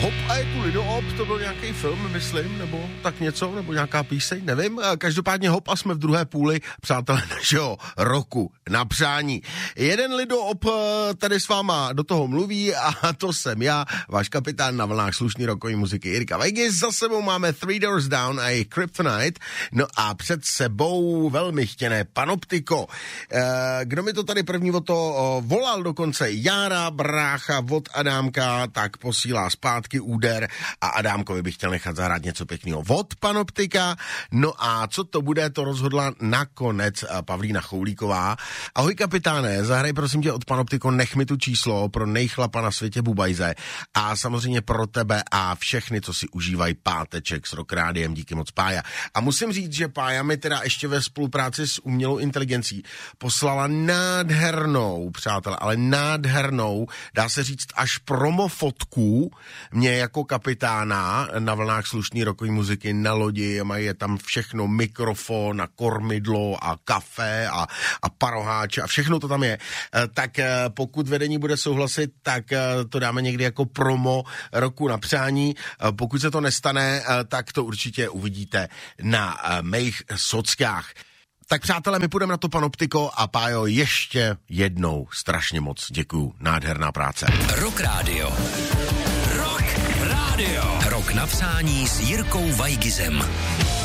Hop a je tu Lido-Op, to byl nějaký film, myslím, nebo tak něco, nebo nějaká píseň, nevím. Každopádně Hop a jsme v druhé půli, přátelé, našeho roku na přání. Jeden Lido-Op tady s váma do toho mluví a to jsem já, váš kapitán na vlnách slušný rokový muziky Jirka Vegas. Za sebou máme Three Doors Down a jejich Kryptonite, no a před sebou velmi chtěné Panoptiko. Kdo mi to tady první o to volal dokonce, Jára, brácha od Adámka, tak posílá zpátky úder a Adámkovi bych chtěl nechat zahrát něco pěkného od Panoptika. No a co to bude, to rozhodla nakonec Pavlína Choulíková. Ahoj kapitáne, zahraj prosím tě od Panoptiko, nech mi tu číslo pro nejchlapa na světě Bubajze a samozřejmě pro tebe a všechny, co si užívají páteček s Rock Rádiem, díky moc Pája. A musím říct, že Pája mi teda ještě ve spolupráci s umělou inteligencí poslala nádhernou, přátelé, ale nádhernou, dá se říct až promofotku mě jako kapitána na vlnách slušný rokový muziky na lodi, mají tam všechno, mikrofon a kormidlo a kafe a paroháče a všechno to tam je. Tak pokud vedení bude souhlasit, tak to dáme někdy jako promo roku na přání. Pokud se to nestane, tak to určitě uvidíte na mých sockách. Tak přátelé, my půjdeme na to Panoptiko a Pájo, ještě jednou strašně moc děkuju. Nádherná práce. Rock Radio. Rock Radio. Rok na přání s Jirkou Vajgizem.